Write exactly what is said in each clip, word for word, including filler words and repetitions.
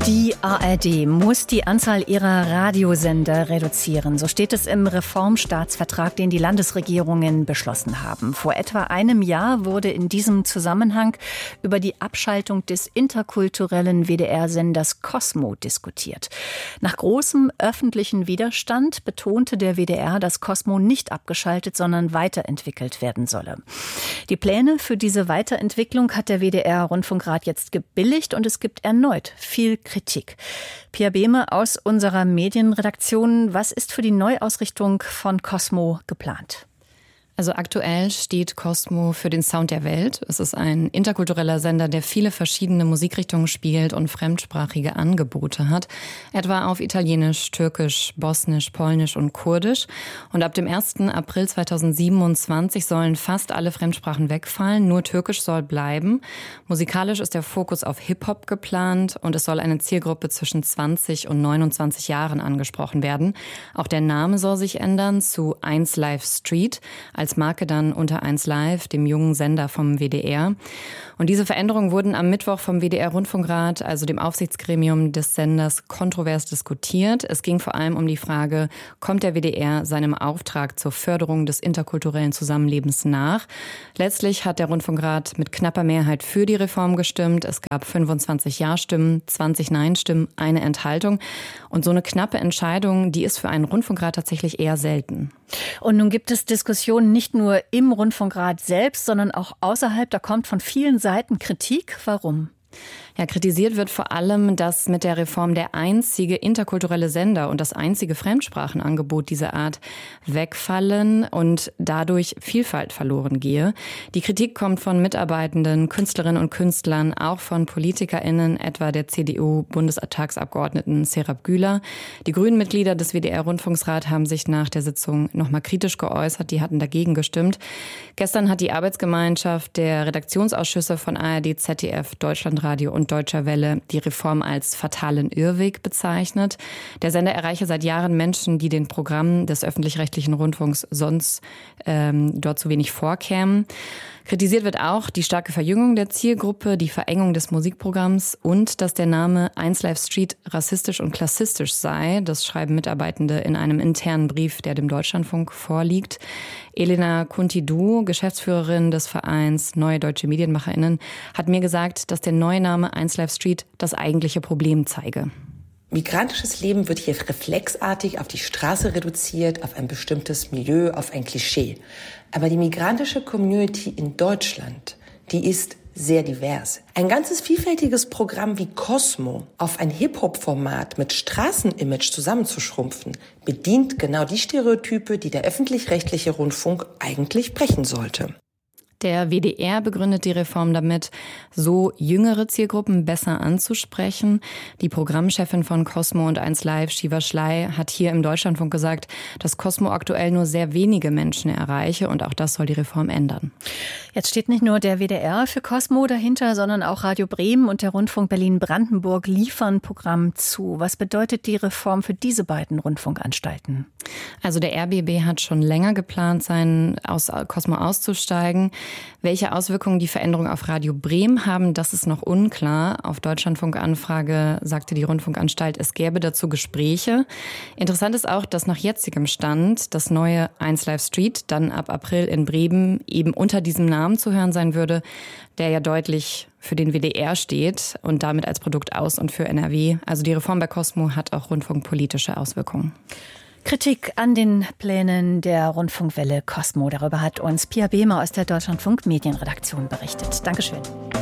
Die A R D muss die Anzahl ihrer Radiosender reduzieren. So steht es im Reformstaatsvertrag, den die Landesregierungen beschlossen haben. Vor etwa einem Jahr wurde in diesem Zusammenhang über die Abschaltung des interkulturellen W D R-Senders Kosmo diskutiert. Nach großem öffentlichen Widerstand betonte der W D R, dass Kosmo nicht abgeschaltet, sondern weiterentwickelt werden solle. Die Pläne für diese Weiterentwicklung hat der W D R-Rundfunkrat jetzt gebilligt und es gibt erneut viel Kritik. Pia Behme aus unserer Medienredaktion, was ist für die Neuausrichtung von Kosmo geplant? Also aktuell steht Kosmo für den Sound der Welt. Es ist ein interkultureller Sender, der viele verschiedene Musikrichtungen spielt und fremdsprachige Angebote hat. Etwa auf Italienisch, Türkisch, Bosnisch, Polnisch und Kurdisch. Und ab dem ersten April zweitausendsiebenundzwanzig sollen fast alle Fremdsprachen wegfallen. Nur Türkisch soll bleiben. Musikalisch ist der Fokus auf Hip-Hop geplant und es soll eine Zielgruppe zwischen zwanzig und neunundzwanzig Jahren angesprochen werden. Auch der Name soll sich ändern zu eins Live Street. Als Marke dann unter eins Live, dem jungen Sender vom W D R. Und diese Veränderungen wurden am Mittwoch vom W D R-Rundfunkrat, also dem Aufsichtsgremium des Senders, kontrovers diskutiert. Es ging vor allem um die Frage, kommt der W D R seinem Auftrag zur Förderung des interkulturellen Zusammenlebens nach? Letztlich hat der Rundfunkrat mit knapper Mehrheit für die Reform gestimmt. Es gab fünfundzwanzig Ja-Stimmen, zwanzig Nein-Stimmen, eine Enthaltung. Und so eine knappe Entscheidung, die ist für einen Rundfunkrat tatsächlich eher selten. Und nun gibt es Diskussionen nicht nur im Rundfunkrat selbst, sondern auch außerhalb. Da kommt von vielen Seiten Kritik. Warum? Ja, kritisiert wird vor allem, dass mit der Reform der einzige interkulturelle Sender und das einzige Fremdsprachenangebot dieser Art wegfallen und dadurch Vielfalt verloren gehe. Die Kritik kommt von Mitarbeitenden, Künstlerinnen und Künstlern, auch von PolitikerInnen, etwa der C D U-Bundestagsabgeordneten Serap Güler. Die grünen Mitglieder des W D R-Rundfunksrats haben sich nach der Sitzung nochmal kritisch geäußert. Die hatten dagegen gestimmt. Gestern hat die Arbeitsgemeinschaft der Redaktionsausschüsse von A R D, Z D F, Deutschlandradio und Deutscher Welle die Reform als fatalen Irrweg bezeichnet. Der Sender erreiche seit Jahren Menschen, die den Programmen des öffentlich-rechtlichen Rundfunks sonst ähm, dort zu wenig vorkämen. Kritisiert wird auch die starke Verjüngung der Zielgruppe, die Verengung des Musikprogramms und dass der Name eins Live Street rassistisch und klassistisch sei. Das schreiben Mitarbeitende in einem internen Brief, der dem Deutschlandfunk vorliegt. Elena Kunti-Du, Geschäftsführerin des Vereins Neue Deutsche MedienmacherInnen, hat mir gesagt, dass der neue Name eins Live Street das eigentliche Problem zeige. Migrantisches Leben wird hier reflexartig auf die Straße reduziert, auf ein bestimmtes Milieu, auf ein Klischee. Aber die migrantische Community in Deutschland, die ist sehr divers. Ein ganzes vielfältiges Programm wie Kosmo auf ein Hip-Hop-Format mit Straßenimage zusammenzuschrumpfen, bedient genau die Stereotype, die der öffentlich-rechtliche Rundfunk eigentlich brechen sollte. Der W D R begründet die Reform damit, so jüngere Zielgruppen besser anzusprechen. Die Programmchefin von Kosmo und eins Live, Shiva Schley, hat hier im Deutschlandfunk gesagt, dass Kosmo aktuell nur sehr wenige Menschen erreiche und auch das soll die Reform ändern. Jetzt steht nicht nur der W D R für Kosmo dahinter, sondern auch Radio Bremen und der Rundfunk Berlin-Brandenburg liefern Programm zu. Was bedeutet die Reform für diese beiden Rundfunkanstalten? Also der R B B hat schon länger geplant, sein aus Kosmo auszusteigen. Welche Auswirkungen die Veränderungen auf Radio Bremen haben, das ist noch unklar. Auf Deutschlandfunk-Anfrage sagte die Rundfunkanstalt, es gäbe dazu Gespräche. Interessant ist auch, dass nach jetzigem Stand das neue eins Live Street dann ab April in Bremen eben unter diesem Namen zu hören sein würde, der ja deutlich für den W D R steht und damit als Produkt aus und für N R W. Also die Reform bei Kosmo hat auch rundfunkpolitische Auswirkungen. Kritik an den Plänen der Rundfunkwelle Kosmo. Darüber hat uns Pia Behme aus der Deutschlandfunk Medienredaktion berichtet. Dankeschön.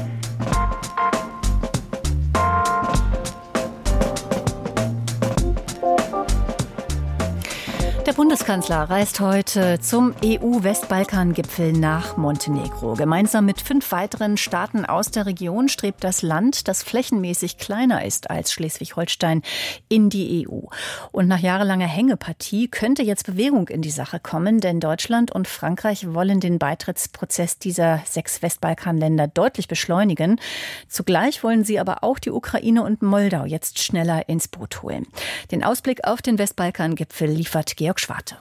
Der Bundeskanzler reist heute zum E U-Westbalkan-Gipfel nach Montenegro. Gemeinsam mit fünf weiteren Staaten aus der Region strebt das Land, das flächenmäßig kleiner ist als Schleswig-Holstein, in die E U. Und nach jahrelanger Hängepartie könnte jetzt Bewegung in die Sache kommen, denn Deutschland und Frankreich wollen den Beitrittsprozess dieser sechs Westbalkanländer deutlich beschleunigen. Zugleich wollen sie aber auch die Ukraine und Moldau jetzt schneller ins Boot holen. Den Ausblick auf den Westbalkan-Gipfel liefert Georg Schwarte.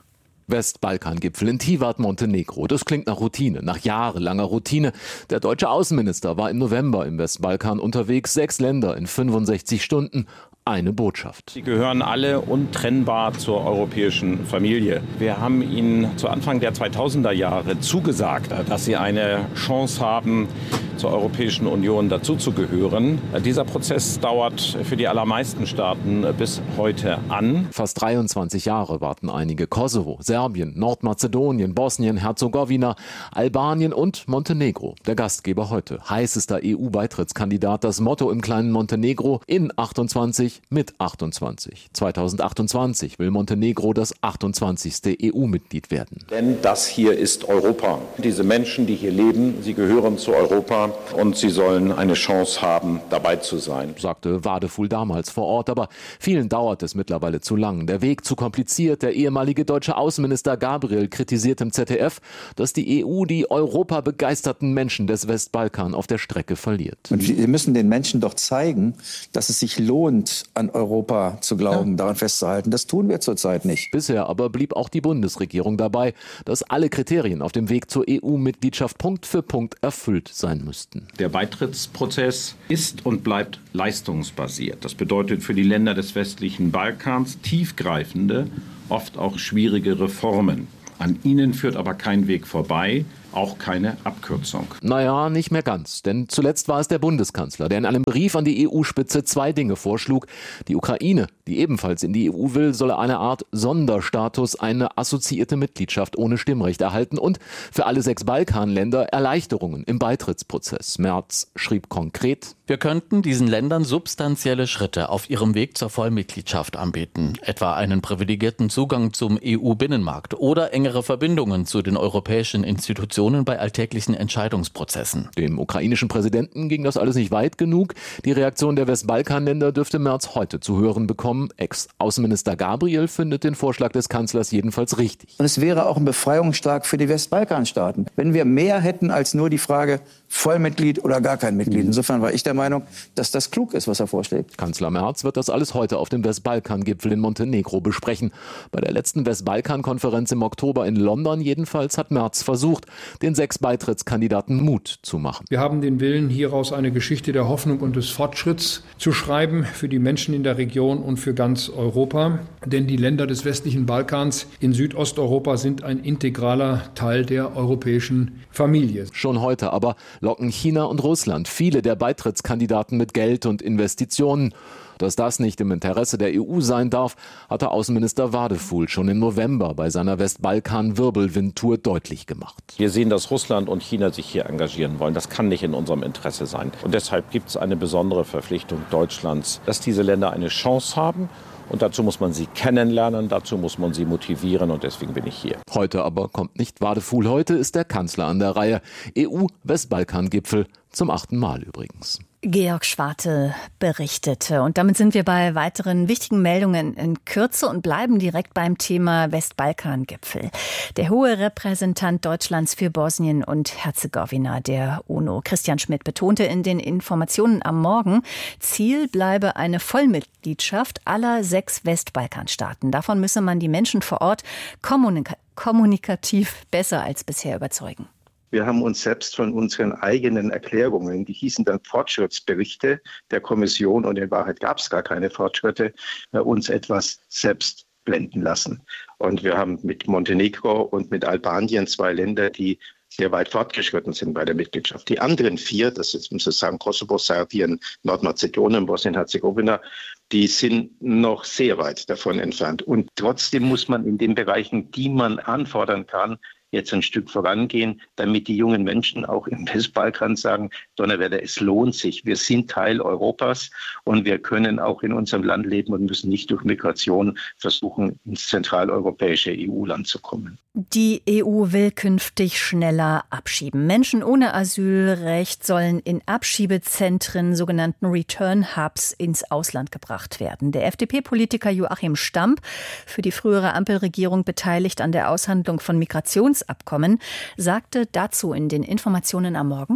Westbalkan-Gipfel in Tivat, Montenegro. Das klingt nach Routine, nach jahrelanger Routine. Der deutsche Außenminister war im November im Westbalkan unterwegs. Sechs Länder in fünfundsechzig Stunden. Eine Botschaft. Sie gehören alle untrennbar zur europäischen Familie. Wir haben Ihnen zu Anfang der zweitausender Jahre zugesagt, dass Sie eine Chance haben, zur Europäischen Union dazuzugehören. Dieser Prozess dauert für die allermeisten Staaten bis heute an. Fast dreiundzwanzig Jahre warten einige. Kosovo, Serbien, Nordmazedonien, Bosnien, Herzegowina, Albanien und Montenegro. Der Gastgeber heute. Heißester E U-Beitrittskandidat. Das Motto im kleinen Montenegro: in achtundzwanzig mit achtundzwanzig. zweitausendachtundzwanzig will Montenegro das achtundzwanzigste E U-Mitglied werden. Denn das hier ist Europa. Diese Menschen, die hier leben, sie gehören zu Europa. Und sie sollen eine Chance haben, dabei zu sein, sagte Wadefuhl damals vor Ort. Aber vielen dauert es mittlerweile zu lang. Der Weg zu kompliziert. Der ehemalige deutsche Außenminister Gabriel kritisiert im Z D F, dass die E U die europabegeisterten Menschen des Westbalkan auf der Strecke verliert. Und wir müssen den Menschen doch zeigen, dass es sich lohnt, an Europa zu glauben, ja. daran festzuhalten. Das tun wir zurzeit nicht. Bisher aber blieb auch die Bundesregierung dabei, dass alle Kriterien auf dem Weg zur E U-Mitgliedschaft Punkt für Punkt erfüllt sein müssen. Der Beitrittsprozess ist und bleibt leistungsbasiert. Das bedeutet für die Länder des westlichen Balkans tiefgreifende, oft auch schwierige Reformen. An ihnen führt aber kein Weg vorbei, auch keine Abkürzung. Naja, nicht mehr ganz. Denn zuletzt war es der Bundeskanzler, der in einem Brief an die E U-Spitze zwei Dinge vorschlug. Die Ukraine, die ebenfalls in die E U will, solle eine Art Sonderstatus, eine assoziierte Mitgliedschaft ohne Stimmrecht erhalten und für alle sechs Balkanländer Erleichterungen im Beitrittsprozess. Merz schrieb konkret: Wir könnten diesen Ländern substanzielle Schritte auf ihrem Weg zur Vollmitgliedschaft anbieten, etwa einen privilegierten Zugang zum E U-Binnenmarkt oder engere Verbindungen zu den europäischen Institutionen bei alltäglichen Entscheidungsprozessen. Dem ukrainischen Präsidenten ging das alles nicht weit genug. Die Reaktion der Westbalkanländer dürfte Merz heute zu hören bekommen. Ex-Außenminister Gabriel findet den Vorschlag des Kanzlers jedenfalls richtig. Und es wäre auch ein Befreiungsschlag für die Westbalkanstaaten, wenn wir mehr hätten als nur die Frage Vollmitglied oder gar kein Mitglied. Insofern war ich der Meinung, dass das klug ist, was er vorschlägt. Kanzler Merz wird das alles heute auf dem Westbalkan-Gipfel in Montenegro besprechen. Bei der letzten Westbalkan-Konferenz im Oktober in London jedenfalls hat Merz versucht, den sechs Beitrittskandidaten Mut zu machen. Wir haben den Willen, hieraus eine Geschichte der Hoffnung und des Fortschritts zu schreiben für die Menschen in der Region und für ganz Europa. Denn die Länder des westlichen Balkans in Südosteuropa sind ein integraler Teil der europäischen Familie. Schon heute aber locken China und Russland viele der Beitrittskandidaten mit Geld und Investitionen. Dass das nicht im Interesse der E U sein darf, hatte Außenminister Wadefuhl schon im November bei seiner Westbalkan-Wirbelwind-Tour deutlich gemacht. Wir sehen, dass Russland und China sich hier engagieren wollen. Das kann nicht in unserem Interesse sein. Und deshalb gibt es eine besondere Verpflichtung Deutschlands, dass diese Länder eine Chance haben. Und dazu muss man sie kennenlernen, dazu muss man sie motivieren und deswegen bin ich hier. Heute aber kommt nicht Wadefuhl, heute ist der Kanzler an der Reihe. E U-Westbalkan-Gipfel zum achten Mal übrigens. Georg Schwarte berichtete. Und damit sind wir bei weiteren wichtigen Meldungen in Kürze und bleiben direkt beim Thema Westbalkan-Gipfel. Der hohe Repräsentant Deutschlands für Bosnien und Herzegowina der UNO, Christian Schmidt, betonte in den Informationen am Morgen, Ziel bleibe eine Vollmitgliedschaft aller sechs Westbalkanstaaten. Davon müsse man die Menschen vor Ort kommunika- kommunikativ besser als bisher überzeugen. Wir haben uns selbst von unseren eigenen Erklärungen, die hießen dann Fortschrittsberichte der Kommission, und in Wahrheit gab es gar keine Fortschritte, uns etwas selbst blenden lassen. Und wir haben mit Montenegro und mit Albanien zwei Länder, die sehr weit fortgeschritten sind bei der Mitgliedschaft. Die anderen vier, das ist, muss ich sagen, Kosovo, Serbien, Nordmazedonien, Bosnien-Herzegowina, die sind noch sehr weit davon entfernt. Und trotzdem muss man in den Bereichen, die man anfordern kann, jetzt ein Stück vorangehen, damit die jungen Menschen auch im Westbalkan sagen, Donnerwetter, es lohnt sich. Wir sind Teil Europas und wir können auch in unserem Land leben und müssen nicht durch Migration versuchen, ins zentraleuropäische E U-Land zu kommen. Die E U will künftig schneller abschieben. Menschen ohne Asylrecht sollen in Abschiebezentren, sogenannten Return Hubs, ins Ausland gebracht werden. Der F D P-Politiker Joachim Stamp, für die frühere Ampelregierung beteiligt an der Aushandlung von Migrationsabkommen, sagte dazu in den Informationen am Morgen: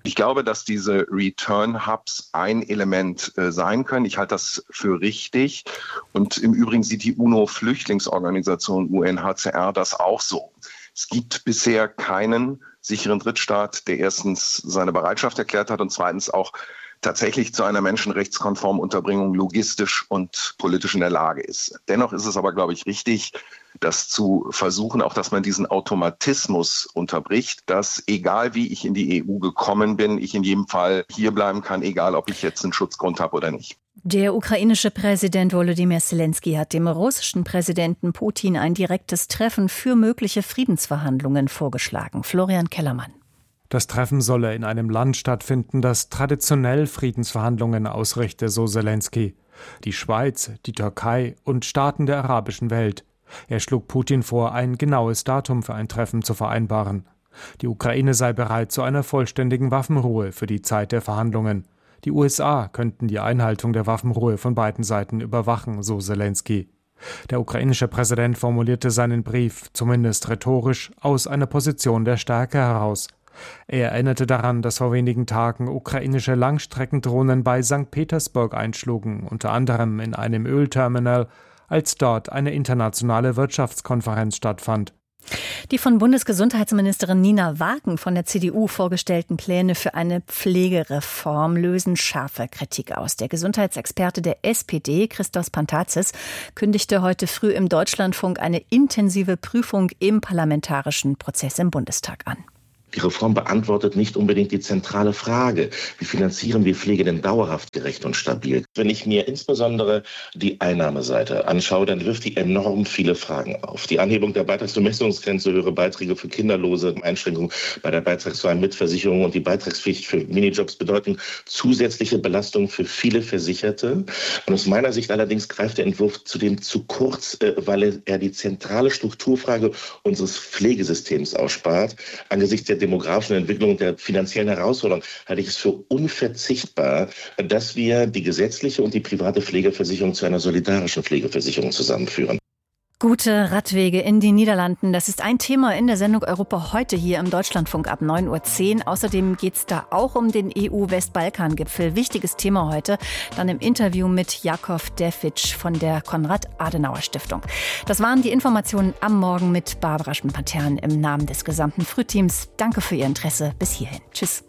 Ich glaube, dass diese Return-Hubs ein Element äh, sein können. Ich halte das für richtig. Und im Übrigen sieht die UNO-Flüchtlingsorganisation U N H C R das auch so. Es gibt bisher keinen sicheren Drittstaat, der erstens seine Bereitschaft erklärt hat und zweitens auch tatsächlich zu einer menschenrechtskonformen Unterbringung logistisch und politisch in der Lage ist. Dennoch ist es aber, glaube ich, richtig, das zu versuchen, auch dass man diesen Automatismus unterbricht, dass egal wie ich in die E U gekommen bin, ich in jedem Fall hier bleiben kann, egal ob ich jetzt einen Schutzgrund habe oder nicht. Der ukrainische Präsident Volodymyr Zelensky hat dem russischen Präsidenten Putin ein direktes Treffen für mögliche Friedensverhandlungen vorgeschlagen. Florian Kellermann. Das Treffen solle in einem Land stattfinden, das traditionell Friedensverhandlungen ausrichte, so Zelensky. Die Schweiz, die Türkei und Staaten der arabischen Welt. Er schlug Putin vor, ein genaues Datum für ein Treffen zu vereinbaren. Die Ukraine sei bereit zu einer vollständigen Waffenruhe für die Zeit der Verhandlungen. Die U S A könnten die Einhaltung der Waffenruhe von beiden Seiten überwachen, so Zelensky. Der ukrainische Präsident formulierte seinen Brief, zumindest rhetorisch, aus einer Position der Stärke heraus. Er erinnerte daran, dass vor wenigen Tagen ukrainische Langstreckendrohnen bei Sankt Petersburg einschlugen, unter anderem in einem Ölterminal, als dort eine internationale Wirtschaftskonferenz stattfand. Die von Bundesgesundheitsministerin Nina Wagen von der C D U vorgestellten Pläne für eine Pflegereform lösen scharfe Kritik aus. Der Gesundheitsexperte der S P D, Christos Pantazis, kündigte heute früh im Deutschlandfunk eine intensive Prüfung im parlamentarischen Prozess im Bundestag an. Die Reform beantwortet nicht unbedingt die zentrale Frage, wie finanzieren wir Pflege denn dauerhaft gerecht und stabil? Wenn ich mir insbesondere die Einnahmeseite anschaue, dann wirft die enorm viele Fragen auf. Die Anhebung der Beitragsbemessungsgrenze, höhere Beiträge für Kinderlose, Einschränkungen bei der beitragsfreien Mitversicherung und die Beitragspflicht für Minijobs bedeuten zusätzliche Belastungen für viele Versicherte. Und aus meiner Sicht allerdings greift der Entwurf zudem zu kurz, weil er die zentrale Strukturfrage unseres Pflegesystems ausspart. Angesichts der demografischen Entwicklung und der finanziellen Herausforderung halte ich es für unverzichtbar, dass wir die gesetzliche und die private Pflegeversicherung zu einer solidarischen Pflegeversicherung zusammenführen. Gute Radwege in den Niederlanden, das ist ein Thema in der Sendung Europa heute hier im Deutschlandfunk ab neun Uhr zehn. Außerdem geht es da auch um den E U-Westbalkan-Gipfel. Wichtiges Thema heute, dann im Interview mit Jakov Devic von der Konrad-Adenauer-Stiftung. Das waren die Informationen am Morgen mit Barbara Schmidt-Patern im Namen des gesamten Frühteams. Danke für Ihr Interesse. Bis hierhin. Tschüss.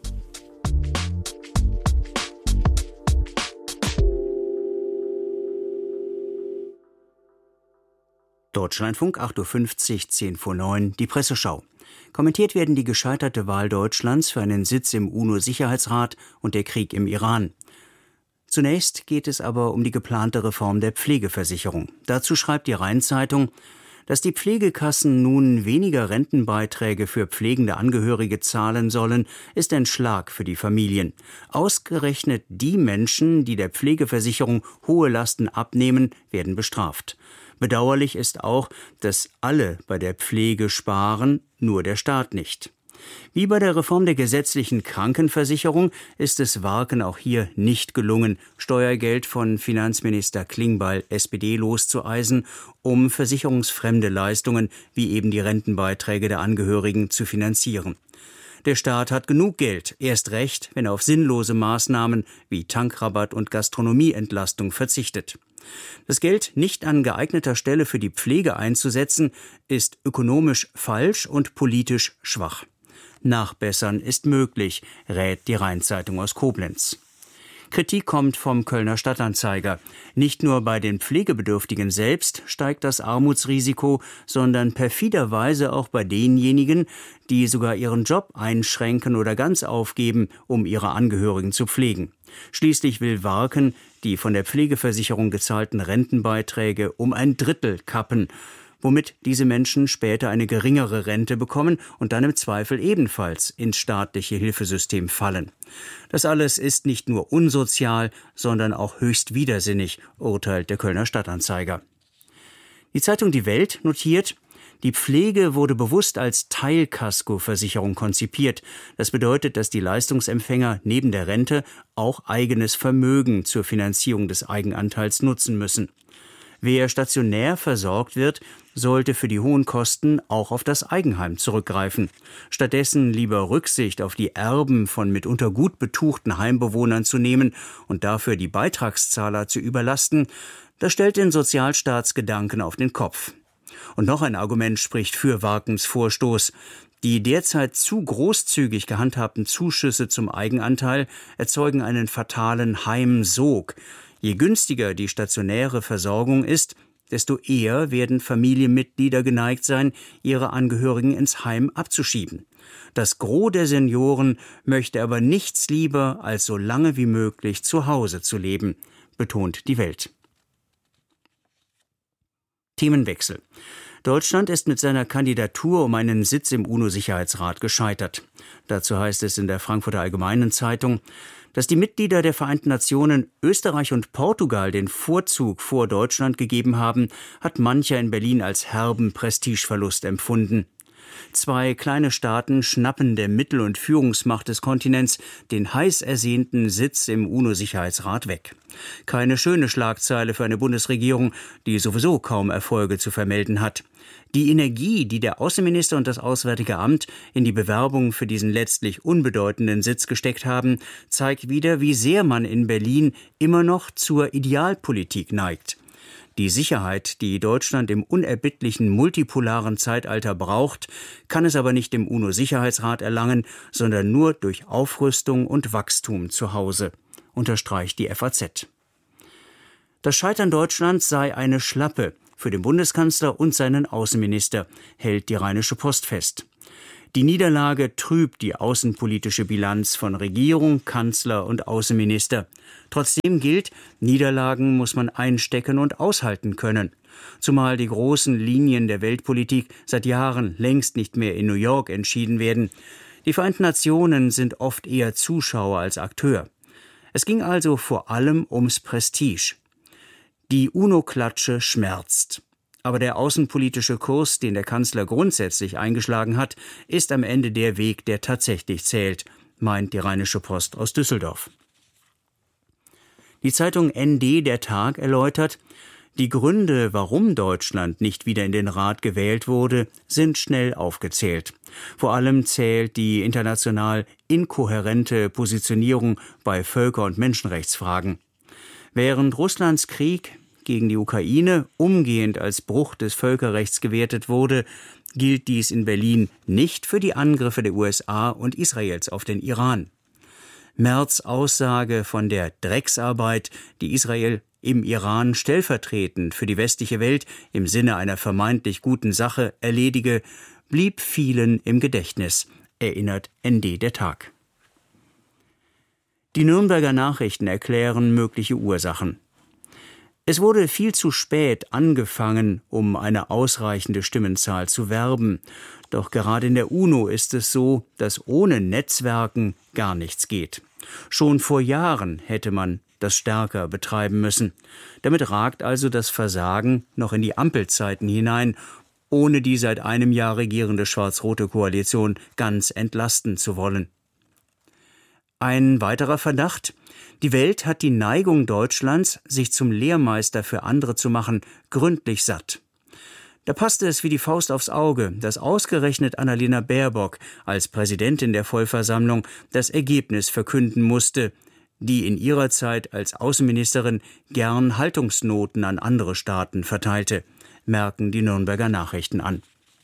Deutschlandfunk, acht Uhr fünfzig, zehn vor neun, die Presseschau. Kommentiert werden die gescheiterte Wahl Deutschlands für einen Sitz im UNO-Sicherheitsrat und der Krieg im Iran. Zunächst geht es aber um die geplante Reform der Pflegeversicherung. Dazu schreibt die Rhein-Zeitung, dass die Pflegekassen nun weniger Rentenbeiträge für pflegende Angehörige zahlen sollen, ist ein Schlag für die Familien. Ausgerechnet die Menschen, die der Pflegeversicherung hohe Lasten abnehmen, werden bestraft. Bedauerlich ist auch, dass alle bei der Pflege sparen, nur der Staat nicht. Wie bei der Reform der gesetzlichen Krankenversicherung ist es Warken auch hier nicht gelungen, Steuergeld von Finanzminister Klingbeil S P D loszueisen, um versicherungsfremde Leistungen wie eben die Rentenbeiträge der Angehörigen zu finanzieren. Der Staat hat genug Geld, erst recht, wenn er auf sinnlose Maßnahmen wie Tankrabatt und Gastronomieentlastung verzichtet. Das Geld nicht an geeigneter Stelle für die Pflege einzusetzen, ist ökonomisch falsch und politisch schwach. Nachbessern ist möglich, rät die Rhein-Zeitung aus Koblenz. Kritik kommt vom Kölner Stadtanzeiger. Nicht nur bei den Pflegebedürftigen selbst steigt das Armutsrisiko, sondern perfiderweise auch bei denjenigen, die sogar ihren Job einschränken oder ganz aufgeben, um ihre Angehörigen zu pflegen. Schließlich will Warken die von der Pflegeversicherung gezahlten Rentenbeiträge um ein Drittel kappen, womit diese Menschen später eine geringere Rente bekommen und dann im Zweifel ebenfalls ins staatliche Hilfesystem fallen. Das alles ist nicht nur unsozial, sondern auch höchst widersinnig, urteilt der Kölner Stadtanzeiger. Die Zeitung Die Welt notiert, die Pflege wurde bewusst als Teilkaskoversicherung konzipiert. Das bedeutet, dass die Leistungsempfänger neben der Rente auch eigenes Vermögen zur Finanzierung des Eigenanteils nutzen müssen. Wer stationär versorgt wird, sollte für die hohen Kosten auch auf das Eigenheim zurückgreifen. Stattdessen lieber Rücksicht auf die Erben von mitunter gut betuchten Heimbewohnern zu nehmen und dafür die Beitragszahler zu überlasten, das stellt den Sozialstaatsgedanken auf den Kopf. Und noch ein Argument spricht für Warkens Vorstoß. Die derzeit zu großzügig gehandhabten Zuschüsse zum Eigenanteil erzeugen einen fatalen Heimsog. Je günstiger die stationäre Versorgung ist, desto eher werden Familienmitglieder geneigt sein, ihre Angehörigen ins Heim abzuschieben. Das Gros der Senioren möchte aber nichts lieber, als so lange wie möglich zu Hause zu leben, betont die Welt. Themenwechsel. Deutschland ist mit seiner Kandidatur um einen Sitz im UNO-Sicherheitsrat gescheitert. Dazu heißt es in der Frankfurter Allgemeinen Zeitung, dass die Mitglieder der Vereinten Nationen Österreich und Portugal den Vorzug vor Deutschland gegeben haben, hat mancher in Berlin als herben Prestigeverlust empfunden. Zwei kleine Staaten schnappen der Mittel- und Führungsmacht des Kontinents den heiß ersehnten Sitz im UNO-Sicherheitsrat weg. Keine schöne Schlagzeile für eine Bundesregierung, die sowieso kaum Erfolge zu vermelden hat. Die Energie, die der Außenminister und das Auswärtige Amt in die Bewerbung für diesen letztlich unbedeutenden Sitz gesteckt haben, zeigt wieder, wie sehr man in Berlin immer noch zur Idealpolitik neigt. Die Sicherheit, die Deutschland im unerbittlichen multipolaren Zeitalter braucht, kann es aber nicht im UNO-Sicherheitsrat erlangen, sondern nur durch Aufrüstung und Wachstum zu Hause, unterstreicht die F A Z. Das Scheitern Deutschlands sei eine Schlappe für den Bundeskanzler und seinen Außenminister, hält die Rheinische Post fest. Die Niederlage trübt die außenpolitische Bilanz von Regierung, Kanzler und Außenminister. Trotzdem gilt, Niederlagen muss man einstecken und aushalten können. Zumal die großen Linien der Weltpolitik seit Jahren längst nicht mehr in New York entschieden werden. Die Vereinten Nationen sind oft eher Zuschauer als Akteur. Es ging also vor allem ums Prestige. Die UNO-Klatsche schmerzt. Aber der außenpolitische Kurs, den der Kanzler grundsätzlich eingeschlagen hat, ist am Ende der Weg, der tatsächlich zählt, meint die Rheinische Post aus Düsseldorf. Die Zeitung N D Der Tag erläutert, die Gründe, warum Deutschland nicht wieder in den Rat gewählt wurde, sind schnell aufgezählt. Vor allem zählt die international inkohärente Positionierung bei Völker- und Menschenrechtsfragen. Während Russlands Krieg gegen die Ukraine umgehend als Bruch des Völkerrechts gewertet wurde, gilt dies in Berlin nicht für die Angriffe der U S A und Israels auf den Iran. Merz' Aussage von der Drecksarbeit, die Israel im Iran stellvertretend für die westliche Welt im Sinne einer vermeintlich guten Sache erledige, blieb vielen im Gedächtnis, erinnert N D Der Tag. Die Nürnberger Nachrichten erklären mögliche Ursachen. Es wurde viel zu spät angefangen, um eine ausreichende Stimmenzahl zu werben. Doch gerade in der UNO ist es so, dass ohne Netzwerken gar nichts geht. Schon vor Jahren hätte man das stärker betreiben müssen. Damit ragt also das Versagen noch in die Ampelzeiten hinein, ohne die seit einem Jahr regierende schwarz-rote Koalition ganz entlasten zu wollen. Ein weiterer Verdacht: Die Welt hat die Neigung Deutschlands, sich zum Lehrmeister für andere zu machen, gründlich satt. Da passte es wie die Faust aufs Auge, dass ausgerechnet Annalena Baerbock als Präsidentin der Vollversammlung das Ergebnis verkünden musste, die in ihrer Zeit als Außenministerin gern Haltungsnoten an andere Staaten verteilte, merken die Nürnberger Nachrichten an.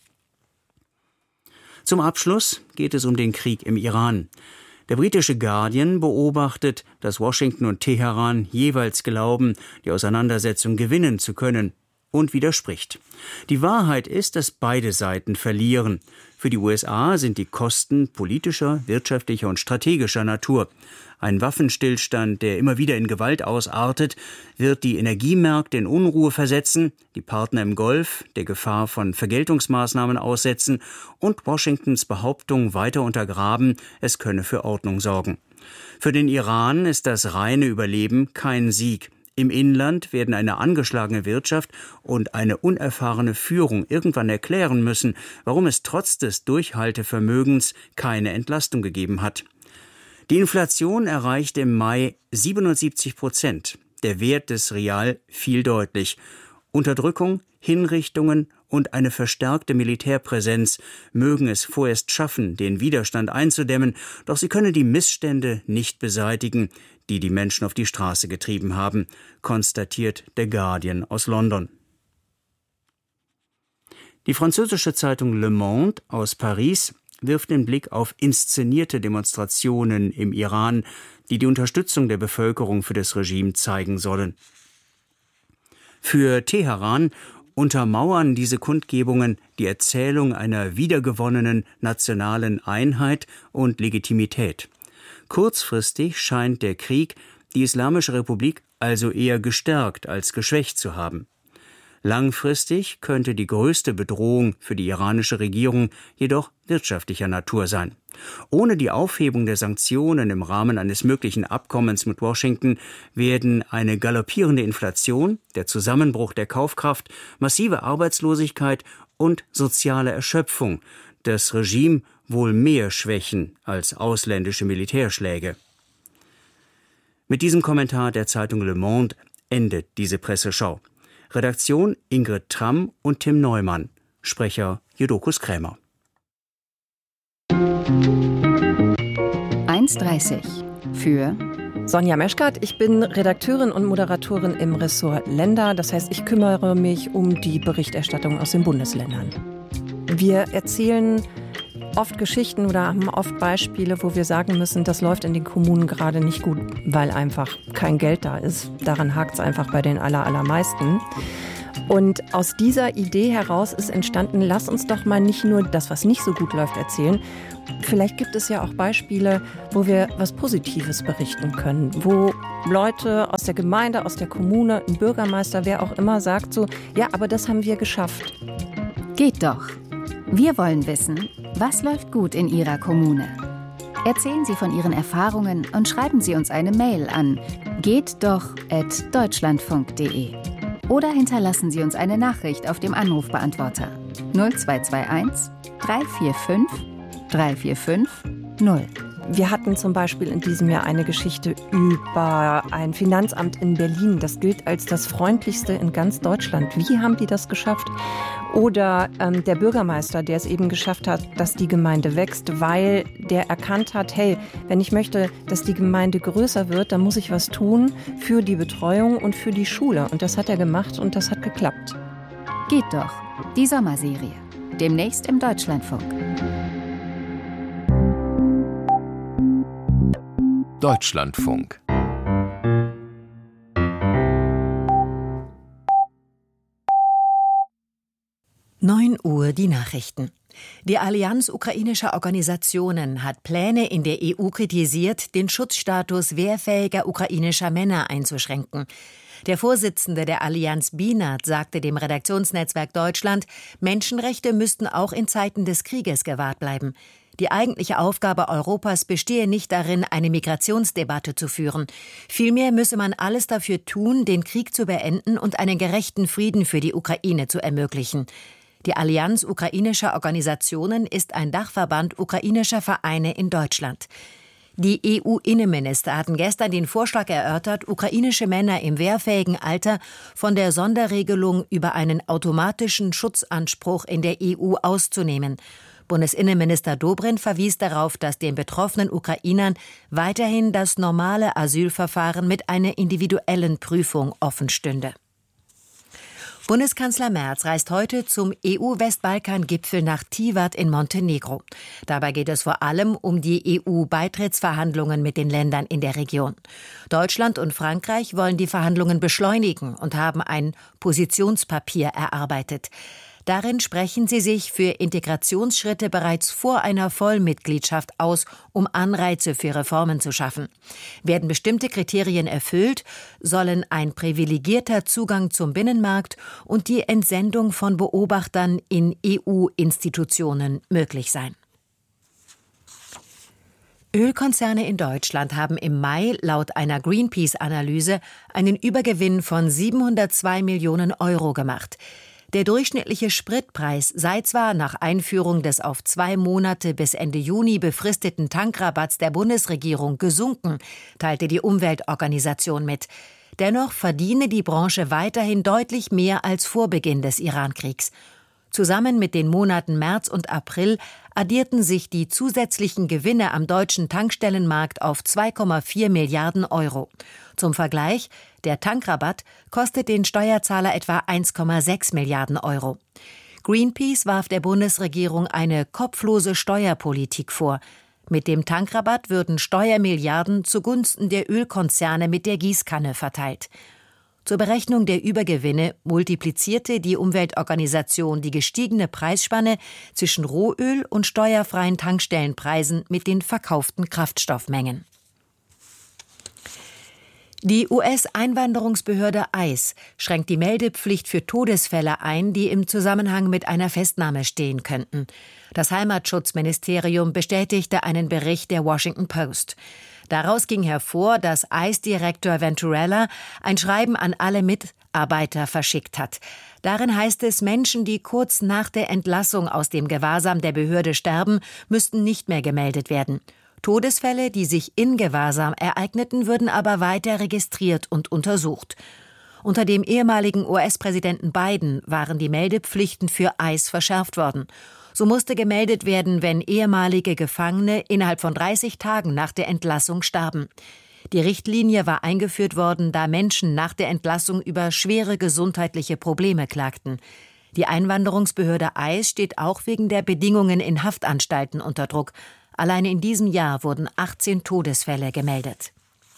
Zum Abschluss geht es um den Krieg im Iran. Der britische Guardian beobachtet, dass Washington und Teheran jeweils glauben, die Auseinandersetzung gewinnen zu können, und widerspricht. Die Wahrheit ist, dass beide Seiten verlieren. Für die U S A sind die Kosten politischer, wirtschaftlicher und strategischer Natur. Ein Waffenstillstand, der immer wieder in Gewalt ausartet, wird die Energiemärkte in Unruhe versetzen, die Partner im Golf der Gefahr von Vergeltungsmaßnahmen aussetzen und Washingtons Behauptung weiter untergraben, es könne für Ordnung sorgen. Für den Iran ist das reine Überleben kein Sieg. Im Inland werden eine angeschlagene Wirtschaft und eine unerfahrene Führung irgendwann erklären müssen, warum es trotz des Durchhaltevermögens keine Entlastung gegeben hat. Die Inflation erreichte im Mai siebenundsiebzig Prozent. Der Wert des Rial fiel deutlich. Unterdrückung, Hinrichtungen und eine verstärkte Militärpräsenz mögen es vorerst schaffen, den Widerstand einzudämmen, doch sie können die Missstände nicht beseitigen, die die Menschen auf die Straße getrieben haben, konstatiert The Guardian aus London. Die französische Zeitung Le Monde aus Paris wirft den Blick auf inszenierte Demonstrationen im Iran, die die Unterstützung der Bevölkerung für das Regime zeigen sollen. Für Teheran untermauern diese Kundgebungen die Erzählung einer wiedergewonnenen nationalen Einheit und Legitimität. Kurzfristig scheint der Krieg die Islamische Republik also eher gestärkt als geschwächt zu haben. Langfristig könnte die größte Bedrohung für die iranische Regierung jedoch wirtschaftlicher Natur sein. Ohne die Aufhebung der Sanktionen im Rahmen eines möglichen Abkommens mit Washington werden eine galoppierende Inflation, der Zusammenbruch der Kaufkraft, massive Arbeitslosigkeit und soziale Erschöpfung das Regime wohl mehr schwächen als ausländische Militärschläge. Mit diesem Kommentar der Zeitung Le Monde endet diese Presseschau. Redaktion Ingrid Tramm und Tim Neumann. Sprecher Jodokus Krämer. eins dreißig für Sonja Meschkat. Ich bin Redakteurin und Moderatorin im Ressort Länder. Das heißt, ich kümmere mich um die Berichterstattung aus den Bundesländern. Wir erzählen oft Geschichten oder haben oft Beispiele, wo wir sagen müssen, das läuft in den Kommunen gerade nicht gut, weil einfach kein Geld da ist. Daran hakt es einfach bei den aller, allermeisten. Und aus dieser Idee heraus ist entstanden, lass uns doch mal nicht nur das, was nicht so gut läuft, erzählen. Vielleicht gibt es ja auch Beispiele, wo wir was Positives berichten können, wo Leute aus der Gemeinde, aus der Kommune, ein Bürgermeister, wer auch immer sagt so, ja, aber das haben wir geschafft. Geht doch. Wir wollen wissen, was läuft gut in Ihrer Kommune? Erzählen Sie von Ihren Erfahrungen und schreiben Sie uns eine Mail an geht doch at deutschlandfunk punkt de oder hinterlassen Sie uns eine Nachricht auf dem Anrufbeantworter null zwei zwei eins drei vier fünf drei vier fünf null. Wir hatten zum Beispiel in diesem Jahr eine Geschichte über ein Finanzamt in Berlin. Das gilt als das freundlichste in ganz Deutschland. Wie haben die das geschafft? Oder ähm, der Bürgermeister, der es eben geschafft hat, dass die Gemeinde wächst, weil der erkannt hat, hey, wenn ich möchte, dass die Gemeinde größer wird, dann muss ich was tun für die Betreuung und für die Schule. Und das hat er gemacht und das hat geklappt. Geht doch. Die Sommerserie. Demnächst im Deutschlandfunk. Deutschlandfunk. neun Uhr die Nachrichten. Die Allianz ukrainischer Organisationen hat Pläne in der E U kritisiert, den Schutzstatus wehrfähiger ukrainischer Männer einzuschränken. Der Vorsitzende der Allianz Bienert sagte dem Redaktionsnetzwerk Deutschland, Menschenrechte müssten auch in Zeiten des Krieges gewahrt bleiben. Die eigentliche Aufgabe Europas bestehe nicht darin, eine Migrationsdebatte zu führen. Vielmehr müsse man alles dafür tun, den Krieg zu beenden und einen gerechten Frieden für die Ukraine zu ermöglichen. Die Allianz ukrainischer Organisationen ist ein Dachverband ukrainischer Vereine in Deutschland. Die E U-Innenminister hatten gestern den Vorschlag erörtert, ukrainische Männer im wehrfähigen Alter von der Sonderregelung über einen automatischen Schutzanspruch in der E U auszunehmen. Bundesinnenminister Dobrindt verwies darauf, dass den betroffenen Ukrainern weiterhin das normale Asylverfahren mit einer individuellen Prüfung offen stünde. Bundeskanzler Merz reist heute zum E U-Westbalkan-Gipfel nach Tivat in Montenegro. Dabei geht es vor allem um die E U-Beitrittsverhandlungen mit den Ländern in der Region. Deutschland und Frankreich wollen die Verhandlungen beschleunigen und haben ein Positionspapier erarbeitet. Darin sprechen sie sich für Integrationsschritte bereits vor einer Vollmitgliedschaft aus, um Anreize für Reformen zu schaffen. Werden bestimmte Kriterien erfüllt, sollen ein privilegierter Zugang zum Binnenmarkt und die Entsendung von Beobachtern in E U-Institutionen möglich sein. Ölkonzerne in Deutschland haben im Mai laut einer Greenpeace-Analyse einen Übergewinn von siebenhundertzwei Millionen Euro gemacht. Der durchschnittliche Spritpreis sei zwar nach Einführung des auf zwei Monate bis Ende Juni befristeten Tankrabatts der Bundesregierung gesunken, teilte die Umweltorganisation mit. Dennoch verdiene die Branche weiterhin deutlich mehr als vor Beginn des Irankriegs. Zusammen mit den Monaten März und April addierten sich die zusätzlichen Gewinne am deutschen Tankstellenmarkt auf zwei Komma vier Milliarden Euro. Zum Vergleich, der Tankrabatt kostet den Steuerzahler etwa eins Komma sechs Milliarden Euro. Greenpeace warf der Bundesregierung eine kopflose Steuerpolitik vor. Mit dem Tankrabatt würden Steuermilliarden zugunsten der Ölkonzerne mit der Gießkanne verteilt. Zur Berechnung der Übergewinne multiplizierte die Umweltorganisation die gestiegene Preisspanne zwischen Rohöl und steuerfreien Tankstellenpreisen mit den verkauften Kraftstoffmengen. Die U S-Einwanderungsbehörde I C E schränkt die Meldepflicht für Todesfälle ein, die im Zusammenhang mit einer Festnahme stehen könnten. Das Heimatschutzministerium bestätigte einen Bericht der Washington Post. Daraus ging hervor, dass I C E-Direktor Venturella ein Schreiben an alle Mitarbeiter verschickt hat. Darin heißt es, Menschen, die kurz nach der Entlassung aus dem Gewahrsam der Behörde sterben, müssten nicht mehr gemeldet werden. Todesfälle, die sich in Gewahrsam ereigneten, würden aber weiter registriert und untersucht. Unter dem ehemaligen U S-Präsidenten Biden waren die Meldepflichten für I C E verschärft worden. So musste gemeldet werden, wenn ehemalige Gefangene innerhalb von dreißig Tagen nach der Entlassung starben. Die Richtlinie war eingeführt worden, da Menschen nach der Entlassung über schwere gesundheitliche Probleme klagten. Die Einwanderungsbehörde I C E steht auch wegen der Bedingungen in Haftanstalten unter Druck. Alleine in diesem Jahr wurden achtzehn Todesfälle gemeldet.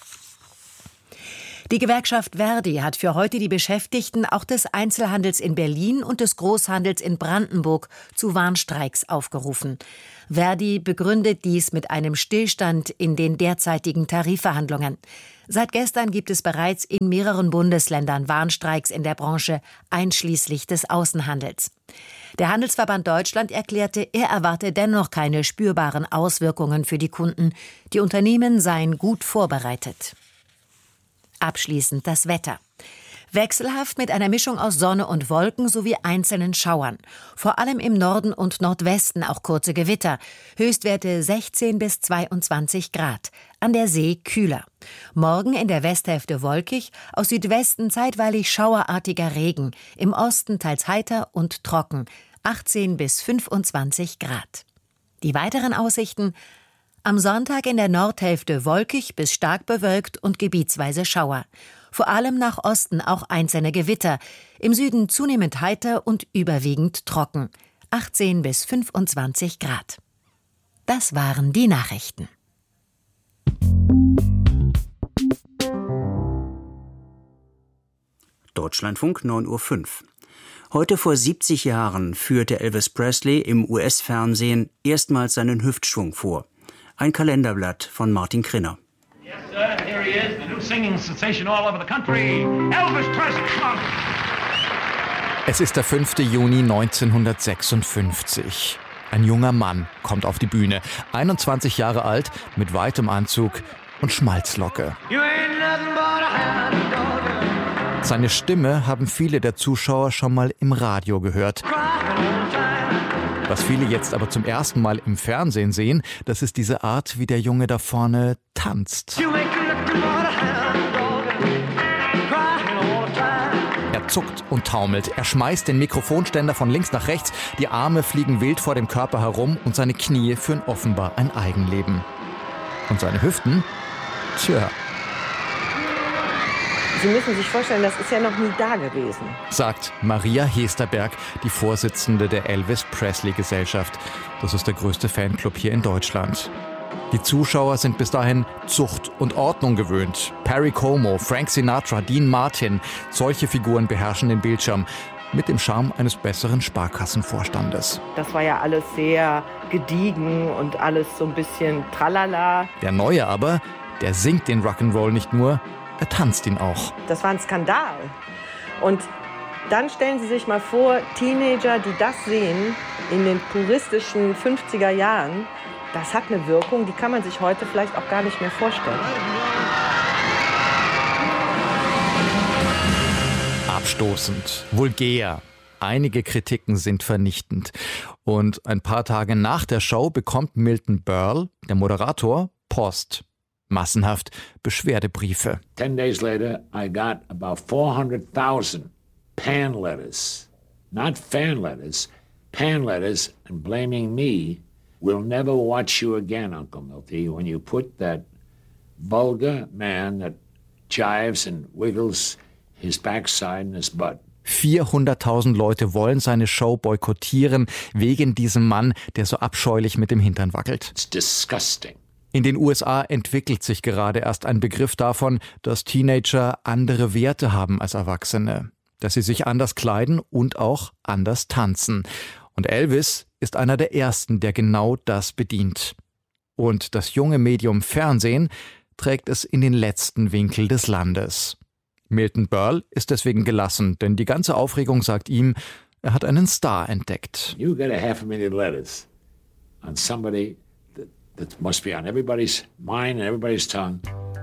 Die Gewerkschaft Verdi hat für heute die Beschäftigten auch des Einzelhandels in Berlin und des Großhandels in Brandenburg zu Warnstreiks aufgerufen. Verdi begründet dies mit einem Stillstand in den derzeitigen Tarifverhandlungen. Seit gestern gibt es bereits in mehreren Bundesländern Warnstreiks in der Branche, einschließlich des Außenhandels. Der Handelsverband Deutschland erklärte, er erwarte dennoch keine spürbaren Auswirkungen für die Kunden. Die Unternehmen seien gut vorbereitet. Abschließend das Wetter. Wechselhaft mit einer Mischung aus Sonne und Wolken sowie einzelnen Schauern. Vor allem im Norden und Nordwesten auch kurze Gewitter. Höchstwerte sechzehn bis zweiundzwanzig Grad. An der See kühler. Morgen in der Westhälfte wolkig, aus Südwesten zeitweilig schauerartiger Regen. Im Osten teils heiter und trocken. achtzehn bis fünfundzwanzig Grad. Die weiteren Aussichten: am Sonntag in der Nordhälfte wolkig bis stark bewölkt und gebietsweise Schauer. Vor allem nach Osten auch einzelne Gewitter. Im Süden zunehmend heiter und überwiegend trocken. achtzehn bis fünfundzwanzig Grad. Das waren die Nachrichten. Deutschlandfunk neun Uhr fünf. Heute vor siebzig Jahren führte Elvis Presley im U S-Fernsehen erstmals seinen Hüftschwung vor. Ein Kalenderblatt von Martin Krinner. Yes, sir. Here he is, the new singing sensation all over the country, Elvis Presley. Es ist der fünfte Juni neunzehnhundertsechsundfünfzig. Ein junger Mann kommt auf die Bühne, einundzwanzig Jahre alt, mit weitem Anzug und Schmalzlocke. Seine Stimme haben viele der Zuschauer schon mal im Radio gehört. Was viele jetzt aber zum ersten Mal im Fernsehen sehen, das ist diese Art, wie der Junge da vorne tanzt. Er zuckt und taumelt, er schmeißt den Mikrofonständer von links nach rechts, die Arme fliegen wild vor dem Körper herum und seine Knie führen offenbar ein Eigenleben. Und seine Hüften? Tja. Sie müssen sich vorstellen, das ist ja noch nie da gewesen, sagt Maria Hesterberg, die Vorsitzende der Elvis Presley Gesellschaft. Das ist der größte Fanclub hier in Deutschland. Die Zuschauer sind bis dahin Zucht und Ordnung gewöhnt. Perry Como, Frank Sinatra, Dean Martin, solche Figuren beherrschen den Bildschirm mit dem Charme eines besseren Sparkassenvorstandes. Das war ja alles sehr gediegen und alles so ein bisschen tralala. Der Neue aber, der singt den Rock'n'Roll nicht nur, er tanzt ihn auch. Das war ein Skandal. Und dann stellen Sie sich mal vor, Teenager, die das sehen in den puristischen fünfziger Jahren, das hat eine Wirkung, die kann man sich heute vielleicht auch gar nicht mehr vorstellen. Abstoßend, vulgär. Einige Kritiken sind vernichtend. Und ein paar Tage nach der Show bekommt Milton Berle, der Moderator, Post. massenhaft Beschwerdebriefe. Ten days later, I got about four hundred thousand pan letters, not fan letters, pan letters, and blaming me. We'll never watch you again, Uncle Milty, when you put that vulgar man that jives and wiggles his backside in his butt. vierhunderttausend Leute wollen seine Show boykottieren wegen diesem Mann, der so abscheulich mit dem Hintern wackelt. It's disgusting. In den U S A entwickelt sich gerade erst ein Begriff davon, dass Teenager andere Werte haben als Erwachsene, dass sie sich anders kleiden und auch anders tanzen. Und Elvis ist einer der ersten, der genau das bedient. Und das junge Medium Fernsehen trägt es in den letzten Winkel des Landes. Milton Berle ist deswegen gelassen, denn die ganze Aufregung sagt ihm, er hat einen Star entdeckt. You get a half a million letters on somebody that, that must be on everybody's mind and everybody's tongue.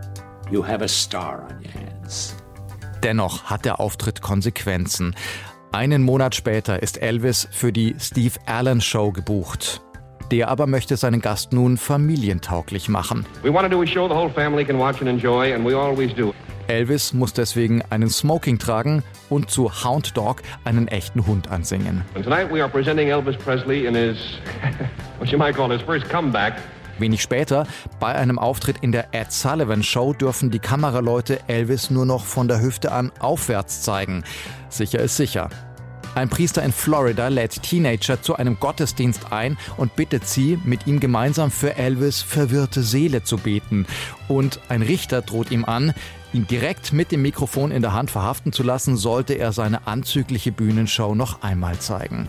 You have a star on your hands. Dennoch hat der Auftritt Konsequenzen. Einen Monat später ist Elvis für die Steve Allen Show gebucht. Der aber möchte seinen Gast nun familientauglich machen. We want to do a show the whole family can watch and enjoy, and we always do. Elvis muss deswegen einen Smoking tragen und zu Hound Dog einen echten Hund ansingen. And tonight we are presenting Elvis Presley in his, what you might call his first comeback. Wenig später, bei einem Auftritt in der Ed Sullivan Show, dürfen die Kameraleute Elvis nur noch von der Hüfte an aufwärts zeigen. Sicher ist sicher. Ein Priester in Florida lädt Teenager zu einem Gottesdienst ein und bittet sie, mit ihm gemeinsam für Elvis' verwirrte Seele zu beten. Und ein Richter droht ihm an, ihn direkt mit dem Mikrofon in der Hand verhaften zu lassen, sollte er seine anzügliche Bühnenshow noch einmal zeigen.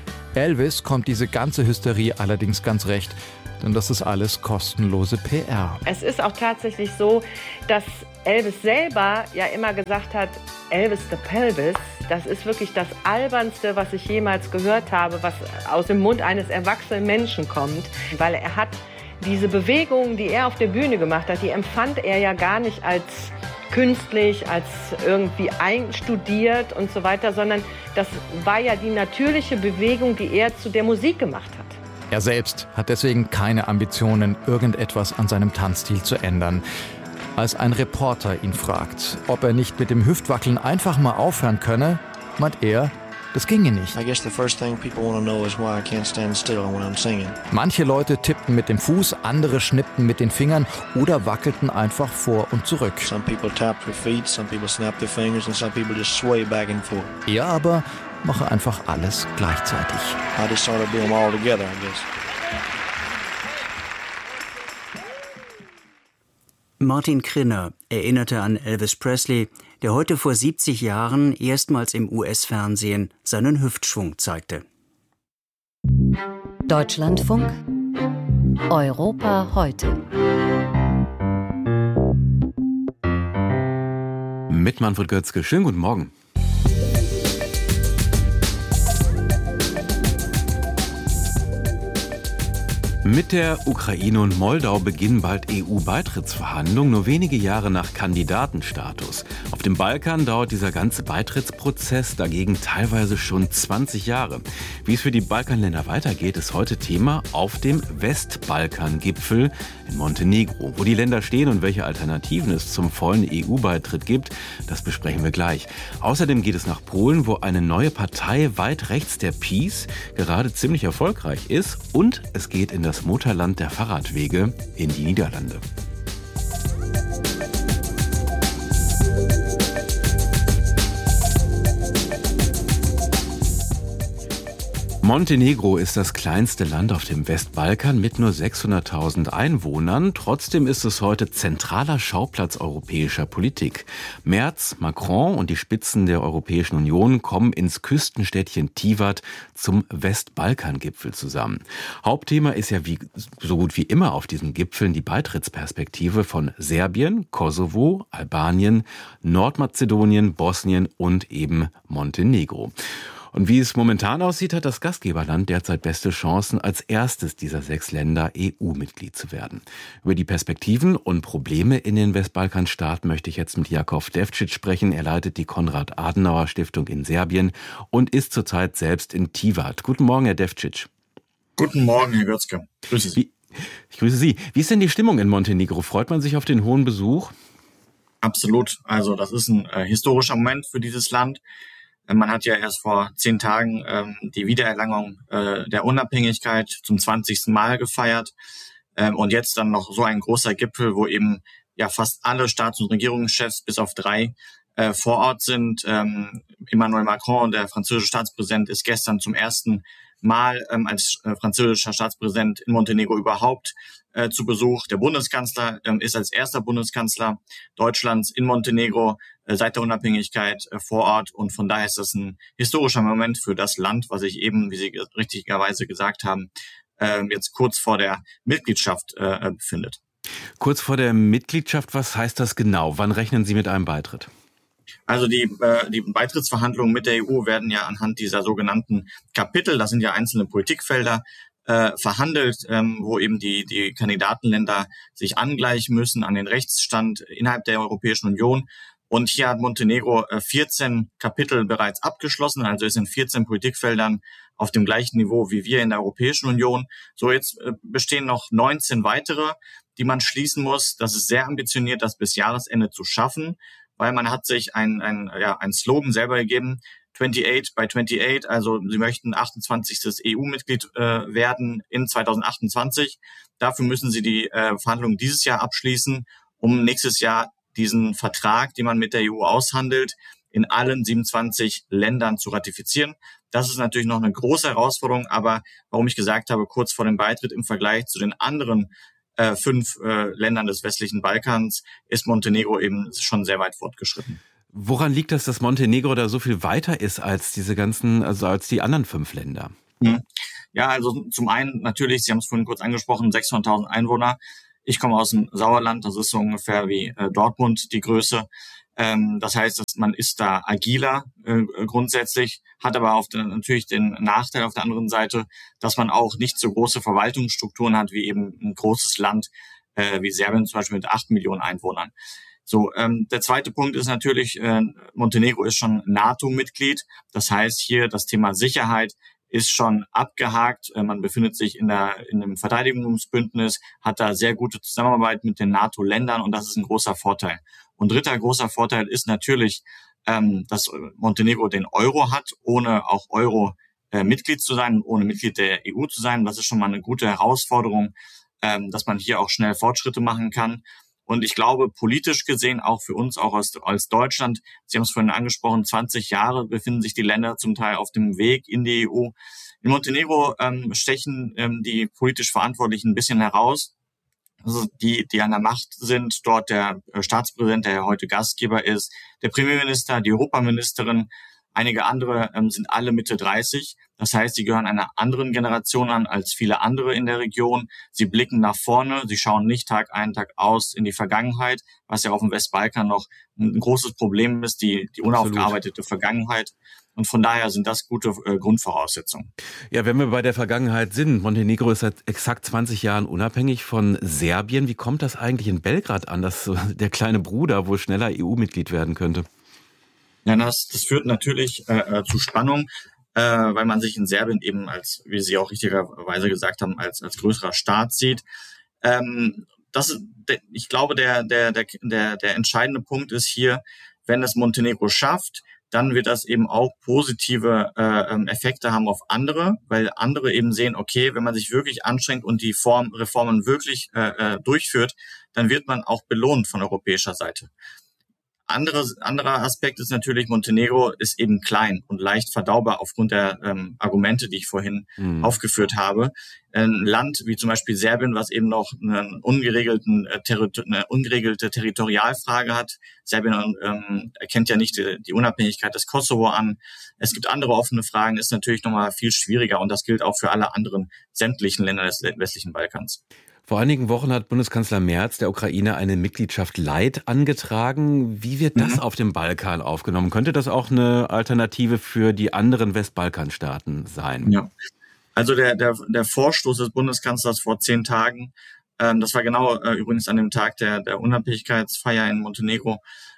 Elvis kommt diese ganze Hysterie allerdings ganz recht, denn das ist alles kostenlose P R. Es ist auch tatsächlich so, dass Elvis selber ja immer gesagt hat, Elvis the Pelvis, das ist wirklich das Albernste, was ich jemals gehört habe, was aus dem Mund eines erwachsenen Menschen kommt, weil er hat diese Bewegungen, die er auf der Bühne gemacht hat, die empfand er ja gar nicht als künstlich, als irgendwie einstudiert und so weiter, sondern das war ja die natürliche Bewegung, die er zu der Musik gemacht hat. Er selbst hat deswegen keine Ambitionen, irgendetwas an seinem Tanzstil zu ändern. Als ein Reporter ihn fragt, ob er nicht mit dem Hüftwackeln einfach mal aufhören könne, meint er, das ginge nicht. Manche Leute tippten mit dem Fuß, andere schnippten mit den Fingern oder wackelten einfach vor und zurück. Er aber mache einfach alles gleichzeitig. Martin Krinner erinnerte an Elvis Presley, der heute vor siebzig Jahren erstmals im U S-Fernsehen seinen Hüftschwung zeigte. Deutschlandfunk Europa heute. Mit Manfred Götzke. Schönen guten Morgen. Mit der Ukraine und Moldau beginnen bald E U-Beitrittsverhandlungen, nur wenige Jahre nach Kandidatenstatus. Auf dem Balkan dauert dieser ganze Beitrittsprozess dagegen teilweise schon zwanzig Jahre. Wie es für die Balkanländer weitergeht, ist heute Thema auf dem Westbalkan-Gipfel in Montenegro. Wo die Länder stehen und welche Alternativen es zum vollen E U-Beitritt gibt, das besprechen wir gleich. Außerdem geht es nach Polen, wo eine neue Partei weit rechts der PiS gerade ziemlich erfolgreich ist, und es geht in das Mutterland der Fahrradwege, in die Niederlande. Montenegro ist das kleinste Land auf dem Westbalkan mit nur sechshunderttausend Einwohnern. Trotzdem ist es heute zentraler Schauplatz europäischer Politik. Merz, Macron und die Spitzen der Europäischen Union kommen ins Küstenstädtchen Tivat zum Westbalkan-Gipfel zusammen. Hauptthema ist ja wie, so gut wie immer auf diesen Gipfeln die Beitrittsperspektive von Serbien, Kosovo, Albanien, Nordmazedonien, Bosnien und eben Montenegro. Und wie es momentan aussieht, hat das Gastgeberland derzeit beste Chancen, als erstes dieser sechs Länder E U-Mitglied zu werden. Über die Perspektiven und Probleme in den Westbalkanstaaten möchte ich jetzt mit Jakov Devčić sprechen. Er leitet die Konrad-Adenauer-Stiftung in Serbien und ist zurzeit selbst in Tivat. Guten Morgen, Herr Devčić. Guten Morgen, Herr Götzke. Grüße Sie. Wie, Ich grüße Sie. Wie ist denn die Stimmung in Montenegro? Freut man sich auf den hohen Besuch? Absolut. Also das ist ein äh, historischer Moment für dieses Land. Äh, man hat ja erst vor zehn Tagen ähm, die Wiedererlangung äh, der Unabhängigkeit zum zwanzigsten Mal gefeiert. Ähm, und jetzt dann noch so ein großer Gipfel, wo eben ja fast alle Staats- und Regierungschefs bis auf drei äh, vor Ort sind. Ähm, Emmanuel Macron, der französische Staatspräsident, ist gestern zum ersten Mal ähm, als äh, französischer Staatspräsident in Montenegro überhaupt äh, zu Besuch. Der Bundeskanzler ähm, ist als erster Bundeskanzler Deutschlands in Montenegro äh, seit der Unabhängigkeit äh, vor Ort. Und von daher ist das ein historischer Moment für das Land, was sich eben, wie Sie richtigerweise gesagt haben, äh, jetzt kurz vor der Mitgliedschaft äh, befindet. Kurz vor der Mitgliedschaft, was heißt das genau? Wann rechnen Sie mit einem Beitritt? Also die, äh, die Beitrittsverhandlungen mit der E U werden ja anhand dieser sogenannten Kapitel, das sind ja einzelne Politikfelder, äh, verhandelt, ähm, wo eben die, die Kandidatenländer sich angleichen müssen an den Rechtsstand innerhalb der Europäischen Union. Und hier hat Montenegro äh, vierzehn Kapitel bereits abgeschlossen, also ist in vierzehn Politikfeldern auf dem gleichen Niveau wie wir in der Europäischen Union. So, jetzt äh, bestehen noch neunzehn weitere, die man schließen muss. Das ist sehr ambitioniert, das bis Jahresende zu schaffen, weil man hat sich ein, ein, ja, ein Slogan selber gegeben, achtundachtzig by achtundachtzig, also sie möchten achtundzwanzigstes E U-Mitglied äh, werden in zweitausendachtundzwanzig. Dafür müssen sie die äh, Verhandlungen dieses Jahr abschließen, um nächstes Jahr diesen Vertrag, den man mit der E U aushandelt, in allen siebenundzwanzig Ländern zu ratifizieren. Das ist natürlich noch eine große Herausforderung, aber warum ich gesagt habe, kurz vor dem Beitritt im Vergleich zu den anderen Äh, fünf äh, Ländern des westlichen Balkans ist Montenegro eben schon sehr weit fortgeschritten. Woran liegt das, dass Montenegro da so viel weiter ist als diese ganzen, also als die anderen fünf Länder? Hm. Ja, also zum einen natürlich, Sie haben es vorhin kurz angesprochen, sechshunderttausend Einwohner. Ich komme aus dem Sauerland, das ist so ungefähr wie äh, Dortmund die Größe. Ähm, das heißt, dass man ist da agiler äh, grundsätzlich, hat aber auf den, natürlich den Nachteil auf der anderen Seite, dass man auch nicht so große Verwaltungsstrukturen hat wie eben ein großes Land äh, wie Serbien zum Beispiel mit acht Millionen Einwohnern. So, ähm, der zweite Punkt ist natürlich, äh, Montenegro ist schon NATO-Mitglied. Das heißt, hier das Thema Sicherheit ist schon abgehakt. Äh, man befindet sich in der in einem Verteidigungsbündnis, hat da sehr gute Zusammenarbeit mit den NATO-Ländern und das ist ein großer Vorteil. Und dritter großer Vorteil ist natürlich, ähm, dass Montenegro den Euro hat, ohne auch Euro-Mitglied äh, zu sein, ohne Mitglied der E U zu sein. Das ist schon mal eine gute Herausforderung, ähm, dass man hier auch schnell Fortschritte machen kann. Und ich glaube, politisch gesehen, auch für uns, auch als, als Deutschland, Sie haben es vorhin angesprochen, zwanzig Jahre befinden sich die Länder zum Teil auf dem Weg in die E U. In Montenegro ähm, stechen ähm, die politisch Verantwortlichen ein bisschen heraus. Also die, die an der Macht sind, dort der Staatspräsident, der ja heute Gastgeber ist, der Premierminister, die Europaministerin, einige andere ähm, sind alle Mitte dreißig. Das heißt, sie gehören einer anderen Generation an als viele andere in der Region. Sie blicken nach vorne, sie schauen nicht Tag ein, Tag aus in die Vergangenheit, was ja auf dem Westbalkan noch ein großes Problem ist, die, die unaufgearbeitete Vergangenheit. Und von daher sind das gute äh, Grundvoraussetzungen. Ja, wenn wir bei der Vergangenheit sind, Montenegro ist seit exakt zwanzig Jahren unabhängig von Serbien. Wie kommt das eigentlich in Belgrad an, dass so der kleine Bruder wohl schneller E U-Mitglied werden könnte? Ja, das, das führt natürlich äh, zu Spannung, äh, weil man sich in Serbien eben als, wie Sie auch richtigerweise gesagt haben, als als größerer Staat sieht. Ähm, das, ich glaube, der der der der der entscheidende Punkt ist hier, wenn es Montenegro schafft, dann wird das eben auch positive äh, Effekte haben auf andere, weil andere eben sehen, okay, wenn man sich wirklich anstrengt und die Form, Reformen wirklich äh, durchführt, dann wird man auch belohnt von europäischer Seite. Andere, anderer Aspekt ist natürlich, Montenegro ist eben klein und leicht verdaubar aufgrund der ähm, Argumente, die ich vorhin mhm. aufgeführt habe. Ein Land wie zum Beispiel Serbien, was eben noch einen ungeregelten, äh, Terri- eine ungeregelte Territorialfrage hat. Serbien ähm, erkennt ja nicht die, die Unabhängigkeit des Kosovo an. Es gibt andere offene Fragen, ist natürlich nochmal viel schwieriger und das gilt auch für alle anderen sämtlichen Länder des westlichen Balkans. Vor einigen Wochen hat Bundeskanzler Merz der Ukraine eine Mitgliedschaft light angetragen. Wie wird das mhm. auf dem Balkan aufgenommen? Könnte das auch eine Alternative für die anderen Westbalkanstaaten sein? Ja, also der, der, der Vorstoß des Bundeskanzlers vor zehn Tagen, ähm, das war genau äh, übrigens an dem Tag der, der Unabhängigkeitsfeier in Montenegro,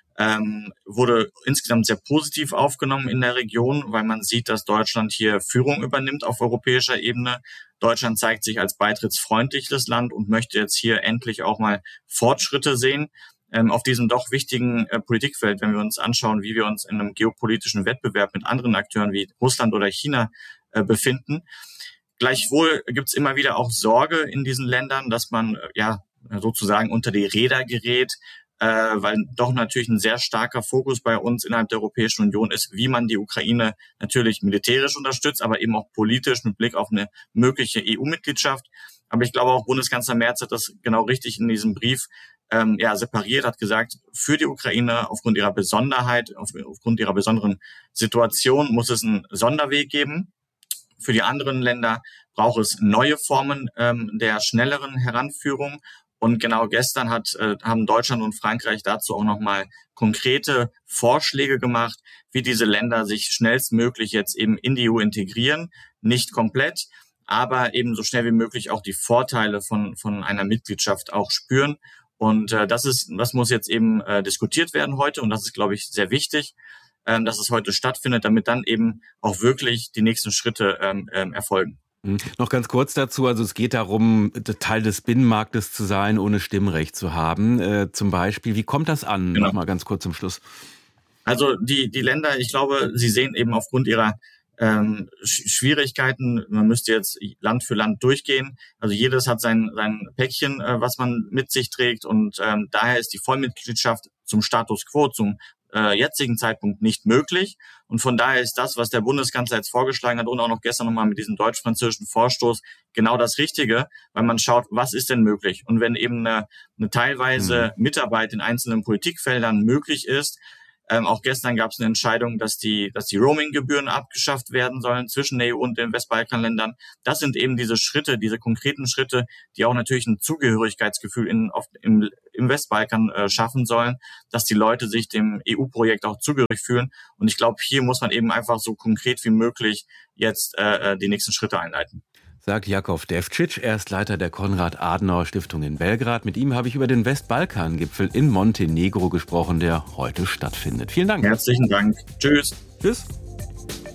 ähm, wurde insgesamt sehr positiv aufgenommen in der Region, weil man sieht, dass Deutschland hier Führung übernimmt auf europäischer Ebene. Deutschland zeigt sich als beitrittsfreundliches Land und möchte jetzt hier endlich auch mal Fortschritte sehen ähm, auf diesem doch wichtigen äh, Politikfeld, wenn wir uns anschauen, wie wir uns in einem geopolitischen Wettbewerb mit anderen Akteuren wie Russland oder China äh, befinden. Gleichwohl gibt es immer wieder auch Sorge in diesen Ländern, dass man äh, ja sozusagen unter die Räder gerät, äh, weil doch natürlich ein sehr starker Fokus bei uns innerhalb der Europäischen Union ist, wie man die Ukraine natürlich militärisch unterstützt, aber eben auch politisch mit Blick auf eine mögliche E U-Mitgliedschaft. Aber ich glaube auch Bundeskanzler Merz hat das genau richtig in diesem Brief ähm, ja separiert, hat gesagt, für die Ukraine aufgrund ihrer Besonderheit, auf, aufgrund ihrer besonderen Situation muss es einen Sonderweg geben. Für die anderen Länder braucht es neue Formen ähm, der schnelleren Heranführung. Und genau gestern hat, äh, haben Deutschland und Frankreich dazu auch nochmal konkrete Vorschläge gemacht, wie diese Länder sich schnellstmöglich jetzt eben in die E U integrieren. Nicht komplett, aber eben so schnell wie möglich auch die Vorteile von, von einer Mitgliedschaft auch spüren. Und äh, das ist, das muss jetzt eben äh, diskutiert werden heute. Und das ist, glaube ich, sehr wichtig, ähm, dass es heute stattfindet, damit dann eben auch wirklich die nächsten Schritte ähm, ähm, erfolgen. Mhm. Noch ganz kurz dazu, also es geht darum, Teil des Binnenmarktes zu sein, ohne Stimmrecht zu haben. Äh, zum Beispiel, wie kommt das an? Genau. Noch mal ganz kurz zum Schluss. Also die die Länder, ich glaube, sie sehen eben aufgrund ihrer ähm, Schwierigkeiten, man müsste jetzt Land für Land durchgehen. Also jedes hat sein sein Päckchen, äh, was man mit sich trägt, und ähm, daher ist die Vollmitgliedschaft zum Status quo, zum äh, jetzigen Zeitpunkt nicht möglich. Und von daher ist das, was der Bundeskanzler jetzt vorgeschlagen hat und auch noch gestern nochmal mit diesem deutsch-französischen Vorstoß, genau das Richtige, weil man schaut, was ist denn möglich? Und wenn eben eine, eine teilweise mhm. Mitarbeit in einzelnen Politikfeldern möglich ist, Ähm, auch gestern gab es eine Entscheidung, dass die, dass die Roaming-Gebühren abgeschafft werden sollen zwischen der E U und den Westbalkanländern. Das sind eben diese Schritte, diese konkreten Schritte, die auch natürlich ein Zugehörigkeitsgefühl in, auf, im, im Westbalkan äh, schaffen sollen, dass die Leute sich dem E U-Projekt auch zugehörig fühlen. Und ich glaube, hier muss man eben einfach so konkret wie möglich jetzt äh, die nächsten Schritte einleiten. Sagt Jakov Devčić, er ist Leiter der Konrad-Adenauer-Stiftung in Belgrad. Mit ihm habe ich über den Westbalkan-Gipfel in Montenegro gesprochen, der heute stattfindet. Vielen Dank. Herzlichen Dank. Tschüss. Tschüss.